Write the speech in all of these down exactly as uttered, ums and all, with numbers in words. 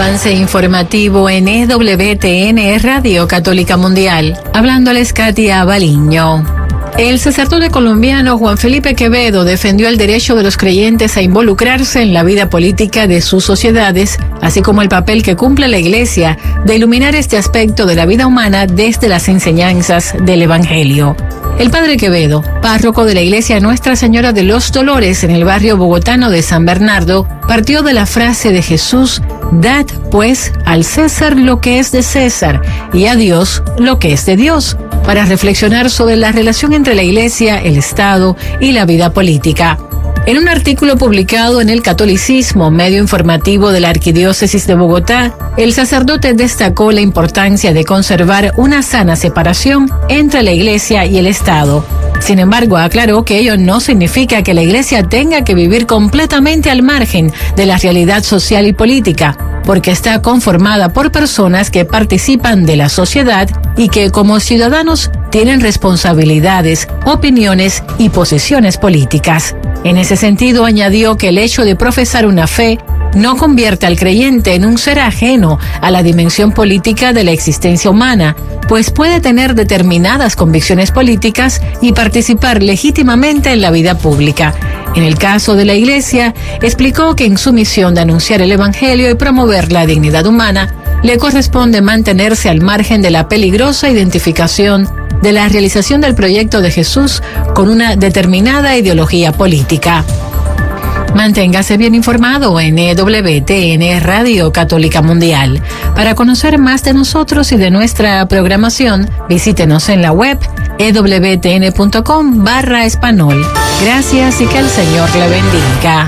avance informativo en E W T N Radio Católica Mundial. Hablándoles Katia Baliño. El sacerdote colombiano Juan Felipe Quevedo defendió el derecho de los creyentes a involucrarse en la vida política de sus sociedades, así como el papel que cumple la Iglesia de iluminar este aspecto de la vida humana desde las enseñanzas del Evangelio. El padre Quevedo, párroco de la Iglesia Nuestra Señora de los Dolores en el barrio bogotano de San Bernardo, partió de la frase de Jesús: «Dad, pues, al César lo que es de César y a Dios lo que es de Dios», para reflexionar sobre la relación entre la Iglesia, el Estado y la vida política. En un artículo publicado en El Catolicismo, medio informativo de la Arquidiócesis de Bogotá, el sacerdote destacó la importancia de conservar una sana separación entre la Iglesia y el Estado. Sin embargo, aclaró que ello no significa que la Iglesia tenga que vivir completamente al margen de la realidad social y política, porque está conformada por personas que participan de la sociedad y que, como ciudadanos, tienen responsabilidades, opiniones y posiciones políticas. En ese sentido, añadió que el hecho de profesar una fe no convierte al creyente en un ser ajeno a la dimensión política de la existencia humana, pues puede tener determinadas convicciones políticas y participar legítimamente en la vida pública. En el caso de la Iglesia, explicó que en su misión de anunciar el Evangelio y promover la dignidad humana, le corresponde mantenerse al margen de la peligrosa identificación de la realización del proyecto de Jesús con una determinada ideología política. Manténgase bien informado en E W T N Radio Católica Mundial. Para conocer más de nosotros y de nuestra programación, visítenos en la web e w t n punto com barra español. Gracias y que el Señor le bendiga.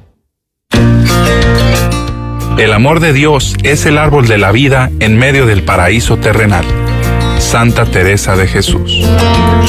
El amor de Dios es el árbol de la vida en medio del paraíso terrenal. Santa Teresa de Jesús.